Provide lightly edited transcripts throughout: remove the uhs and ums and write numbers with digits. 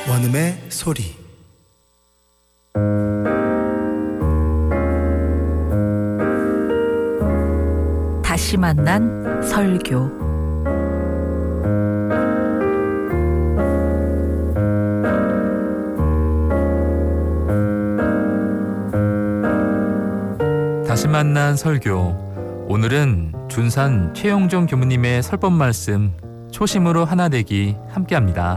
원음의 소리. 다시 만난 설교. 다시 만난 설교. 오늘은 준산 최용종 교무님의 설법 말씀 초심으로 하나 되기 함께합니다.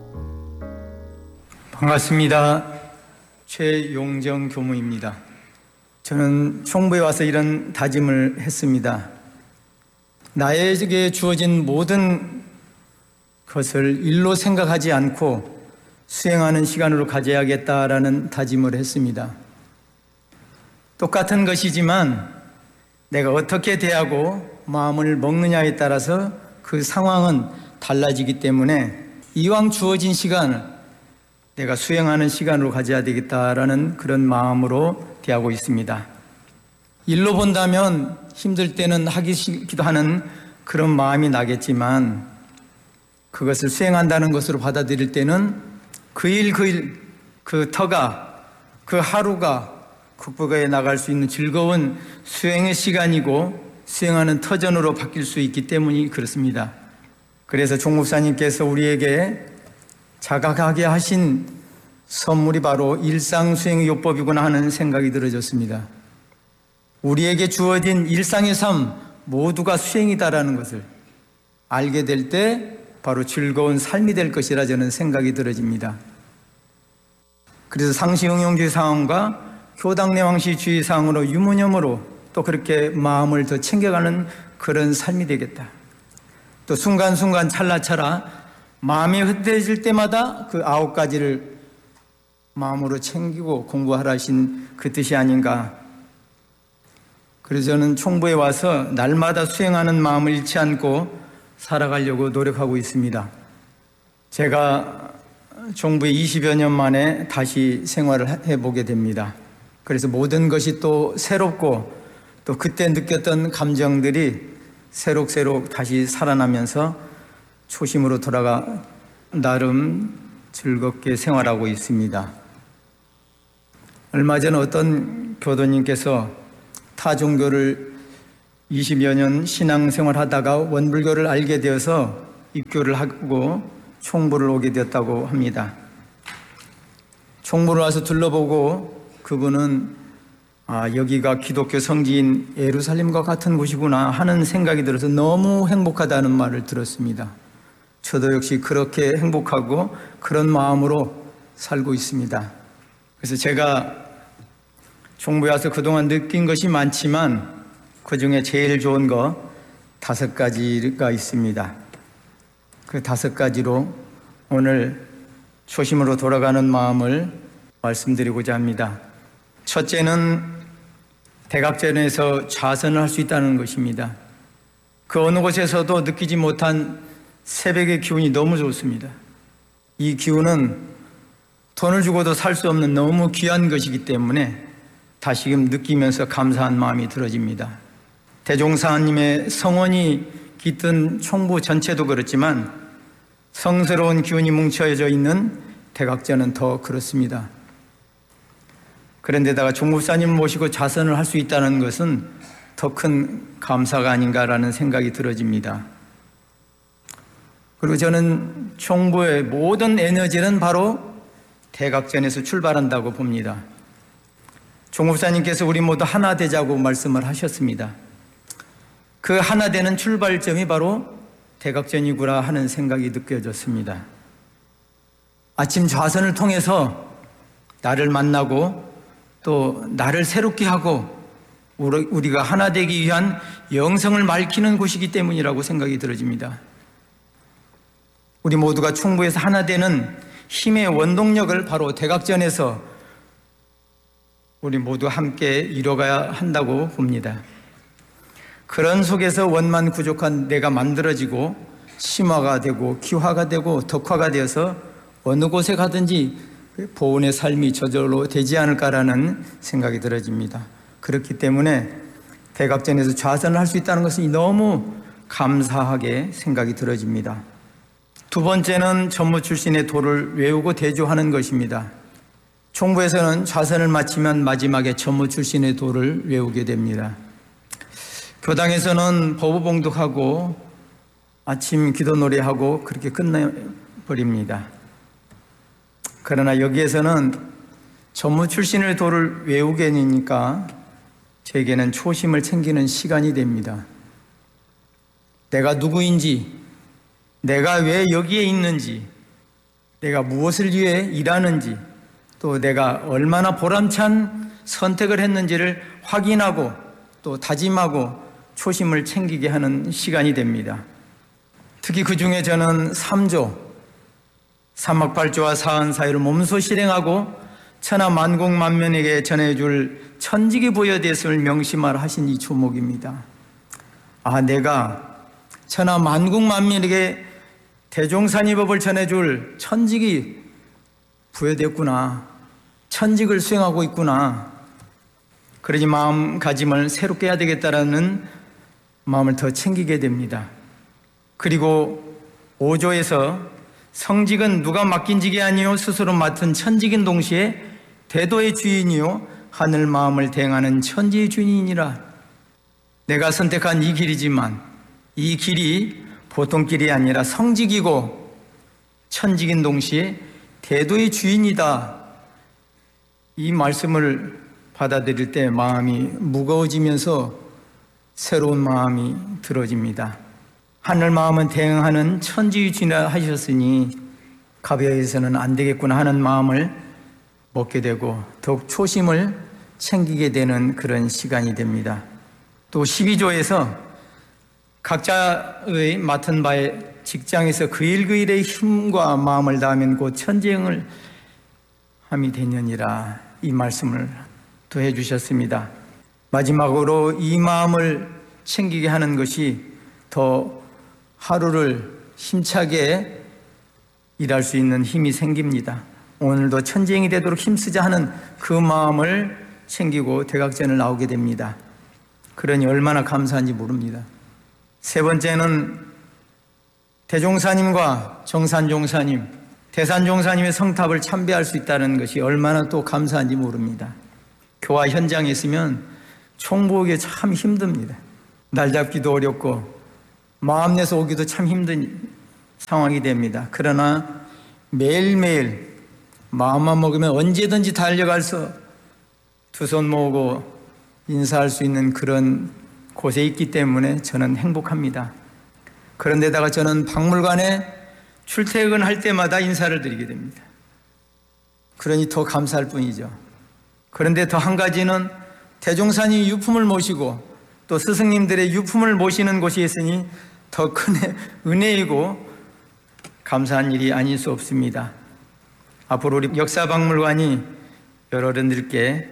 반갑습니다. 최용정 교무입니다. 저는 총부에 와서 이런 다짐을 했습니다. 나에게 주어진 모든 것을 일로 생각하지 않고 수행하는 시간으로 가져야겠다라는 다짐을 했습니다. 똑같은 것이지만 내가 어떻게 대하고 마음을 먹느냐에 따라서 그 상황은 달라지기 때문에 이왕 주어진 시간을 내가 수행하는 시간으로 가져야 되겠다라는 그런 마음으로 대하고 있습니다. 일로 본다면 힘들 때는 하기 싫기도 하는 그런 마음이 나겠지만 그것을 수행한다는 것으로 받아들일 때는 그 일, 그 터가, 그 하루가 극복해 나갈 수 있는 즐거운 수행의 시간이고 수행하는 터전으로 바뀔 수 있기 때문이 그렇습니다. 그래서 종 목사님께서 우리에게 자각하게 하신 선물이 바로 일상수행의 요법이구나 하는 생각이 들어졌습니다. 우리에게 주어진 일상의 삶 모두가 수행이다라는 것을 알게 될 때 바로 즐거운 삶이 될 것이라 저는 생각이 들어집니다. 그래서 상시응용주의 상황과 교당내왕시주의 상황으로 유무념으로 또 그렇게 마음을 더 챙겨가는 그런 삶이 되겠다. 또 순간순간 찰나찰나 마음이 흩어질 때마다 그 9가지를 마음으로 챙기고 공부하라 하신 그 뜻이 아닌가. 그래서 저는 총부에 와서 날마다 수행하는 마음을 잃지 않고 살아가려고 노력하고 있습니다. 제가 총부에 20여 년 만에 다시 생활을 해보게 됩니다. 그래서 모든 것이 또 새롭고 또 그때 느꼈던 감정들이 새록새록 다시 살아나면서 초심으로 돌아가 나름 즐겁게 생활하고 있습니다. 얼마 전 어떤 교도님께서 타 종교를 20여 년 신앙생활하다가 원불교를 알게 되어서 입교를 하고 총부를 오게 되었다고 합니다. 총부를 와서 둘러보고 그분은 여기가 기독교 성지인 예루살렘과 같은 곳이구나 하는 생각이 들어서 너무 행복하다는 말을 들었습니다. 저도 역시 그렇게 행복하고 그런 마음으로 살고 있습니다. 그래서 제가 총부에 와서 그동안 느낀 것이 많지만 그 중에 제일 좋은 거 5가지가 있습니다. 그 5가지로 오늘 초심으로 돌아가는 마음을 말씀드리고자 합니다. 첫째는 대각전에서 좌선을 할 수 있다는 것입니다. 그 어느 곳에서도 느끼지 못한 새벽의 기운이 너무 좋습니다. 이 기운은 돈을 주고도 살 수 없는 너무 귀한 것이기 때문에 다시금 느끼면서 감사한 마음이 들어집니다. 대종사님의 성원이 깃든 총부 전체도 그렇지만 성스러운 기운이 뭉쳐져 있는 대각전은 더 그렇습니다. 그런데다가 종목사님을 모시고 좌선을 할 수 있다는 것은 더 큰 감사가 아닌가라는 생각이 들어집니다. 그리고 저는 총부의 모든 에너지는 바로 대각전에서 출발한다고 봅니다. 종목사님께서 우리 모두 하나 되자고 말씀을 하셨습니다. 그 하나 되는 출발점이 바로 대각전이구나 하는 생각이 느껴졌습니다. 아침 좌선을 통해서 나를 만나고 또 나를 새롭게 하고 우리가 하나 되기 위한 영성을 밝히는 곳이기 때문이라고 생각이 들어집니다. 우리 모두가 총부에서 하나 되는 힘의 원동력을 바로 대각전에서 우리 모두 함께 이뤄가야 한다고 봅니다. 그런 속에서 원만 부족한 내가 만들어지고 심화가 되고 기화가 되고 덕화가 되어서 어느 곳에 가든지 보온의 삶이 저절로 되지 않을까라는 생각이 들어집니다. 그렇기 때문에 대각전에서 좌선을 할 수 있다는 것이 너무 감사하게 생각이 들어집니다. 두 번째는 전무 출신의 도를 외우고 대조하는 것입니다. 총부에서는 좌선을 마치면 마지막에 전무 출신의 도를 외우게 됩니다. 교당에서는 법우봉독하고 아침 기도 노래하고 그렇게 끝내버립니다. 그러나 여기에서는 전무 출신의 도를 외우게 되니까 저에게는 초심을 챙기는 시간이 됩니다. 내가 누구인지, 내가 왜 여기에 있는지, 내가 무엇을 위해 일하는지, 또 내가 얼마나 보람찬 선택을 했는지를 확인하고 또 다짐하고 초심을 챙기게 하는 시간이 됩니다. 특히 그 중에 저는 3조, 삼막팔조와 사언사유를 몸소 실행하고 천하 만국 만면에게 전해줄 천직이 부여되었음을 명심하라 하신 이 조목입니다. 내가 천하 만국 만면에게 대종산이법을 전해줄 천직이 부여됐구나. 천직을 수행하고 있구나. 그러니 마음가짐을 새롭게 해야 되겠다라는 마음을 더 챙기게 됩니다. 그리고 5조에서 성직은 누가 맡긴 직이 아니요 스스로 맡은 천직인 동시에 대도의 주인이요 하늘 마음을 대행하는 천지의 주인이니라. 내가 선택한 이 길이지만 이 길이 보통 길이 아니라 성직이고 천직인 동시에 대도의 주인이다. 이 말씀을 받아들일 때 마음이 무거워지면서 새로운 마음이 들어집니다. 하늘 마음은 대응하는 천지의 주인이라 하셨으니 가벼워서는 안 되겠구나 하는 마음을 먹게 되고 더욱 초심을 챙기게 되는 그런 시간이 됩니다. 또 12조에서 각자의 맡은 바에 직장에서 그 일의 힘과 마음을 다하면 곧 천지행을 함이 되느니라 이 말씀을 또 해주셨습니다. 마지막으로 이 마음을 챙기게 하는 것이 더 하루를 힘차게 일할 수 있는 힘이 생깁니다. 오늘도 천지행이 되도록 힘쓰자 하는 그 마음을 챙기고 대각전을 나오게 됩니다. 그러니 얼마나 감사한지 모릅니다. 세 번째는 대종사님과 정산종사님, 대산종사님의 성탑을 참배할 수 있다는 것이 얼마나 또 감사한지 모릅니다. 교화 현장에 있으면 총보기 참 힘듭니다. 날 잡기도 어렵고 마음 내서 오기도 참 힘든 상황이 됩니다. 그러나 매일매일 마음만 먹으면 언제든지 달려가서 두 손 모으고 인사할 수 있는 그런 곳에 있기 때문에 저는 행복합니다. 그런데다가 저는 박물관에 출퇴근할 때마다 인사를 드리게 됩니다. 그러니 더 감사할 뿐이죠. 그런데 더 한 가지는 대종사님 유품을 모시고 또 스승님들의 유품을 모시는 곳이 있으니 더 큰 은혜이고 감사한 일이 아닐 수 없습니다. 앞으로 우리 역사박물관이 여러분들께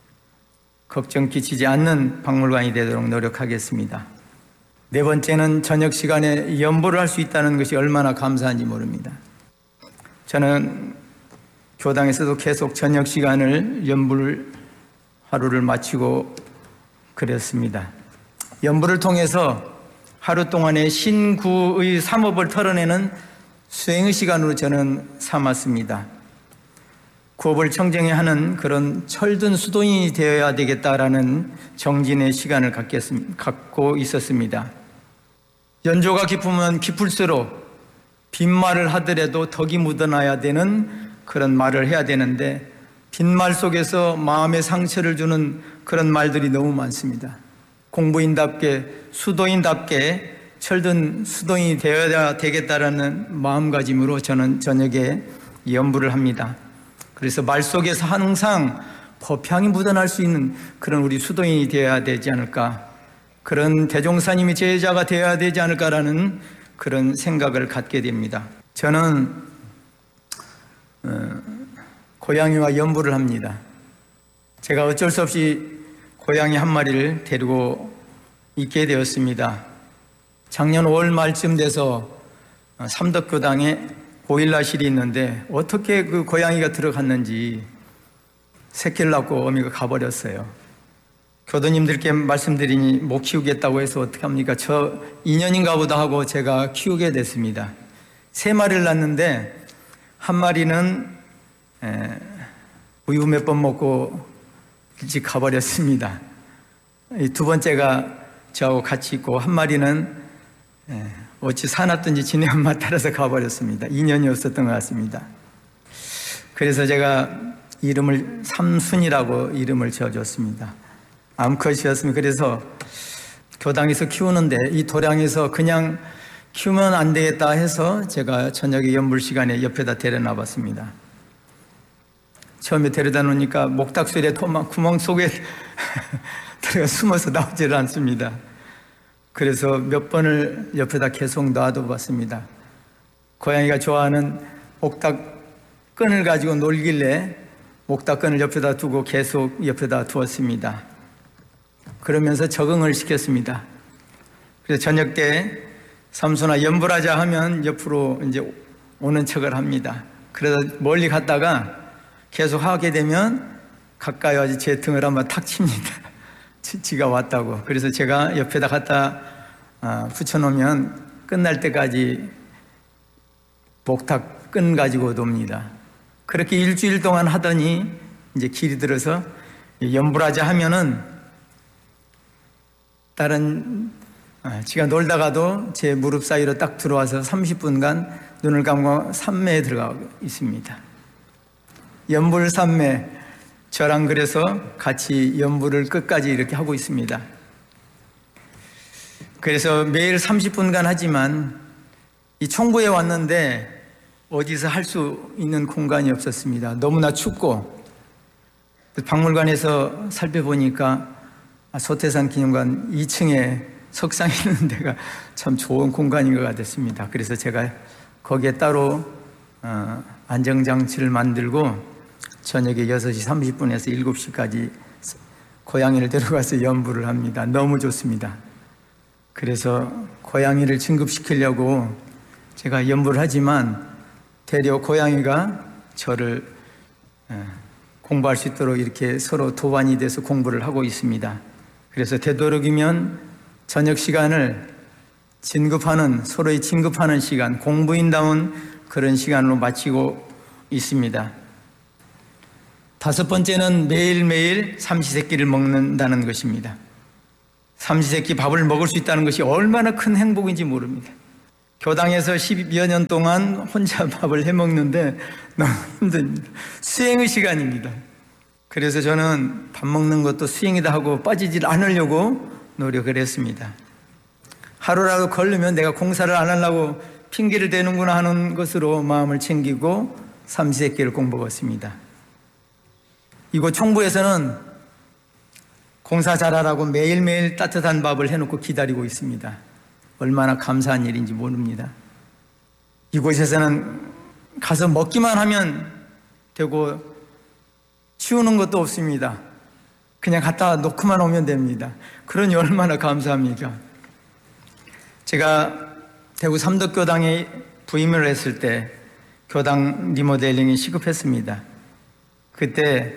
걱정 끼치지 않는 박물관이 되도록 노력하겠습니다. 네 번째는 저녁 시간에 연보를 할 수 있다는 것이 얼마나 감사한지 모릅니다. 저는 교당에서도 계속 저녁 시간을 연불 하루를 마치고 그랬습니다. 연불을 통해서 하루 동안의 신구의 삼업을 털어내는 수행의 시간으로 저는 삼았습니다. 구업을 청정해야 하는 그런 철든 수도인이 되어야 되겠다라는 정진의 시간을 갖고 있었습니다. 연조가 깊으면 깊을수록 빈말을 하더라도 덕이 묻어나야 되는 그런 말을 해야 되는데 빈말 속에서 마음의 상처를 주는 그런 말들이 너무 많습니다. 공부인답게 수도인답게 철든 수도인이 되어야 되겠다라는 마음가짐으로 저는 저녁에 연부를 합니다. 그래서 말 속에서 항상 법향이 묻어날 수 있는 그런 우리 수도인이 되어야 되지 않을까, 그런 대종사님이 제자가 되어야 되지 않을까라는 그런 생각을 갖게 됩니다. 저는 고양이와 연부를 합니다. 제가 어쩔 수 없이 고양이 한 마리를 데리고 있게 되었습니다. 작년 5월 말쯤 돼서 삼덕교당에 고일라실이 있는데 어떻게 그 고양이가 들어갔는지 새끼를 낳고 어미가 가버렸어요. 교도님들께 말씀드리니 못 키우겠다고 해서 어떻게 합니까? 저 인연인가 보다 하고 제가 키우게 됐습니다. 3마리를 낳는데 한 마리는 우유 몇 번 먹고 일찍 가버렸습니다. 두 번째가 저하고 같이 있고 한 마리는 어찌 사놨든지 지네 엄마 따라서 가버렸습니다. 인연이 없었던 것 같습니다. 그래서 제가 이름을 삼순이라고 이름을 지어줬습니다. 암컷이었습니다. 그래서 교당에서 키우는데 이 도량에서 그냥 키우면 안 되겠다 해서 제가 저녁에 연불 시간에 옆에다 데려놔 봤습니다. 처음에 데려다 놓으니까 목탁소리에 구멍 속에 들어가 숨어서 나오질 않습니다. 그래서 몇 번을 옆에다 계속 놔둬 봤습니다. 고양이가 좋아하는 목탁 끈을 가지고 놀길래 목탁끈을 옆에다 두고 계속 옆에다 두었습니다. 그러면서 적응을 시켰습니다. 그래서 저녁 때 삼순아 연불하자 하면 옆으로 이제 오는 척을 합니다. 그래서 멀리 갔다가 계속 하게 되면 가까이 와서 제 등을 한번 탁 칩니다. 지가 왔다고. 그래서 제가 옆에다 갖다 붙여놓으면 끝날 때까지 목탁 끈 가지고 놉니다. 그렇게 일주일 동안 하더니 이제 길이 들어서 연불하자 하면은 다른 지가 놀다가도 제 무릎 사이로 딱 들어와서 30분간 눈을 감고 삼매에 들어가고 있습니다. 연불 삼매, 저랑 그래서 같이 연불을 끝까지 이렇게 하고 있습니다. 그래서 매일 30분간 하지만 이 총부에 왔는데 어디서 할 수 있는 공간이 없었습니다. 너무나 춥고 박물관에서 살펴보니까 소태산 기념관 2층에 석상이 있는 데가 참 좋은 공간인 것 같았습니다. 그래서 제가 거기에 따로 안정장치를 만들고 저녁에 6시 30분에서 7시까지 고양이를 데려가서 연불을 합니다. 너무 좋습니다. 그래서 고양이를 진급시키려고 제가 연불을 하지만 되려 고양이가 저를 공부할 수 있도록 이렇게 서로 도반이 돼서 공부를 하고 있습니다. 그래서 되도록이면 저녁 시간을 진급하는, 서로의 진급하는 시간, 공부인다운 그런 시간으로 마치고 있습니다. 5번째는 매일매일 삼시세끼를 먹는다는 것입니다. 삼시세끼 밥을 먹을 수 있다는 것이 얼마나 큰 행복인지 모릅니다. 교당에서 10여 년 동안 혼자 밥을 해먹는데 너무 힘듭니다. 수행의 시간입니다. 그래서 저는 밥 먹는 것도 수행이다 하고 빠지질 않으려고 노력을 했습니다. 하루라도 걸리면 내가 공사를 안 하려고 핑계를 대는구나 하는 것으로 마음을 챙기고 삼시세끼를 공부했습니다. 이곳 총부에서는 공사 잘하라고 매일매일 따뜻한 밥을 해놓고 기다리고 있습니다. 얼마나 감사한 일인지 모릅니다. 이곳에서는 가서 먹기만 하면 되고 치우는 것도 없습니다. 그냥 갖다 놓고만 오면 됩니다. 그러니 얼마나 감사합니까? 제가 대구 삼덕교당에 부임을 했을 때 교당 리모델링이 시급했습니다. 그때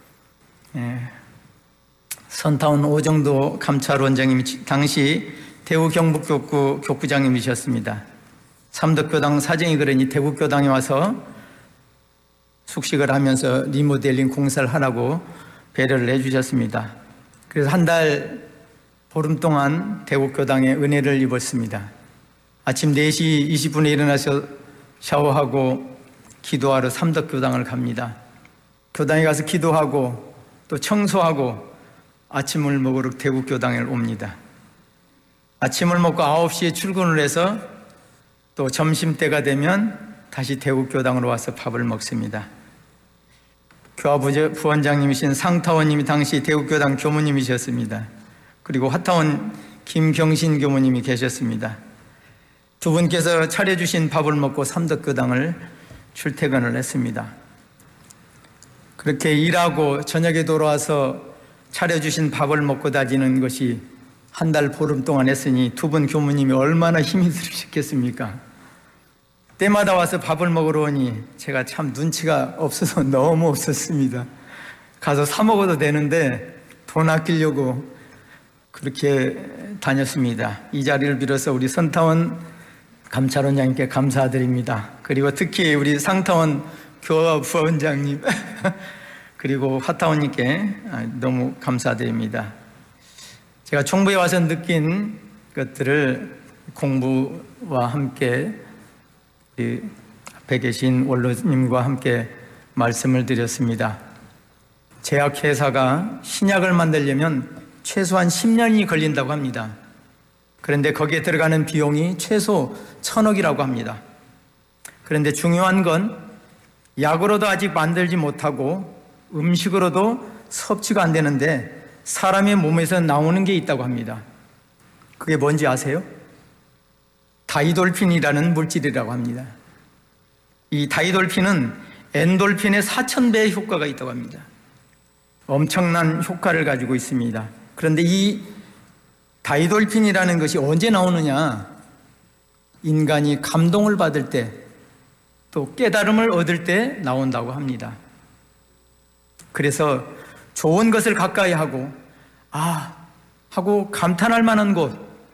선타운 오정도 감찰원장님이 당시 대구 경북교구 교구장님이셨습니다. 삼덕교당 사정이 그러니 대구교당에 와서 숙식을 하면서 리모델링 공사를 하라고 배려를 해주셨습니다. 그래서 한 달 보름 동안 대구교당에 은혜를 입었습니다. 아침 4시 20분에 일어나서 샤워하고 기도하러 삼덕교당을 갑니다. 교당에 가서 기도하고 또 청소하고 아침을 먹으러 대구교당에 옵니다. 아침을 먹고 9시에 출근을 해서 또 점심때가 되면 다시 대구교당으로 와서 밥을 먹습니다. 교화 부원장님이신 상타원님이 당시 대구교당 교무님이셨습니다. 그리고 화타원 김경신 교무님이 계셨습니다. 두 분께서 차려주신 밥을 먹고 삼덕교당을 출퇴근을 했습니다. 그렇게 일하고 저녁에 돌아와서 차려주신 밥을 먹고 다니는 것이 한 달 보름 동안 했으니 두 분 교무님이 얼마나 힘이 들으셨겠습니까? 때마다 와서 밥을 먹으러 오니 제가 참 눈치가 없어서 너무 없었습니다. 가서 사 먹어도 되는데 돈 아끼려고 그렇게 다녔습니다. 이 자리를 빌어서 우리 선타원 감찰원장님께 감사드립니다. 그리고 특히 우리 상타원 교화 부원장님 그리고 화타원님께 너무 감사드립니다. 제가 총부에 와서 느낀 것들을 공부와 함께 앞에 계신 원로님과 함께 말씀을 드렸습니다. 제약회사가 신약을 만들려면 최소한 10년이 걸린다고 합니다. 그런데 거기에 들어가는 비용이 최소 1,000억이라고 합니다. 그런데 중요한 건 약으로도 아직 만들지 못하고 음식으로도 섭취가 안 되는데 사람의 몸에서 나오는 게 있다고 합니다. 그게 뭔지 아세요? 다이돌핀이라는 물질이라고 합니다. 이 다이돌핀은 엔돌핀의 4,000배의 효과가 있다고 합니다. 엄청난 효과를 가지고 있습니다. 그런데 이 다이돌핀이라는 것이 언제 나오느냐? 인간이 감동을 받을 때, 또 깨달음을 얻을 때 나온다고 합니다. 그래서 좋은 것을 가까이 하고 하고 감탄할 만한 곳,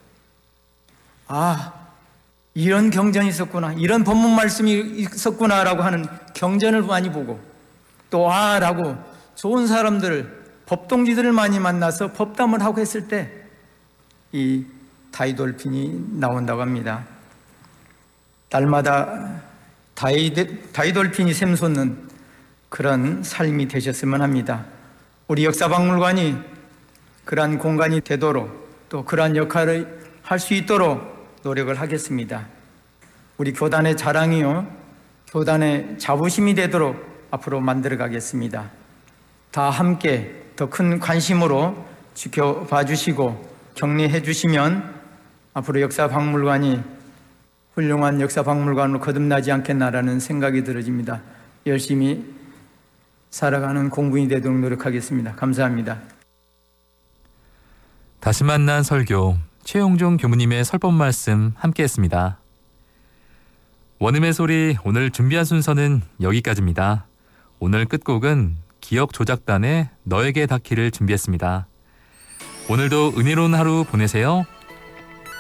이런 경전이 있었구나, 이런 법문 말씀이 있었구나라고 하는 경전을 많이 보고, 또 라고 좋은 사람들, 법동지들을 많이 만나서 법담을 하고 했을 때 이 다이돌핀이 나온다고 합니다. 날마다 다이돌핀이 샘솟는 그런 삶이 되셨으면 합니다. 우리 역사박물관이 그러한 공간이 되도록, 또 그러한 역할을 할 수 있도록 노력을 하겠습니다. 우리 교단의 자랑이요, 교단의 자부심이 되도록 앞으로 만들어 가겠습니다. 다 함께 더 큰 관심으로 지켜봐 주시고 격려해 주시면 앞으로 역사박물관이 훌륭한 역사박물관으로 거듭나지 않겠나라는 생각이 들어집니다. 열심히 살아가는 공부인이 되도록 노력하겠습니다. 감사합니다. 다시 만난 설교, 최용종 교무님의 설법 말씀 함께했습니다. 원음의 소리, 오늘 준비한 순서는 여기까지입니다. 오늘 끝곡은 기억조작단의 너에게 닿기를 준비했습니다. 오늘도 은혜로운 하루 보내세요.